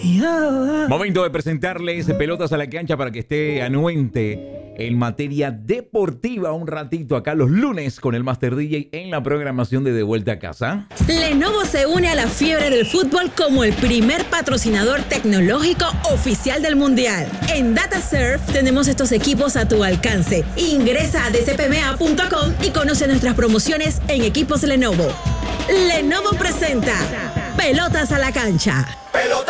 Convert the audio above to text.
Momento de presentarles Pelotas a la Cancha para que esté anuente en materia deportiva un ratito acá los lunes con el Master DJ en la programación de Vuelta a Casa. Lenovo se une a la fiebre del fútbol como el primer patrocinador tecnológico oficial del Mundial. En DataSurf tenemos estos equipos a tu alcance. Ingresa a dcpma.com y conoce nuestras promociones en equipos Lenovo. Lenovo presenta Pelotas a la Cancha. ¡Pelota!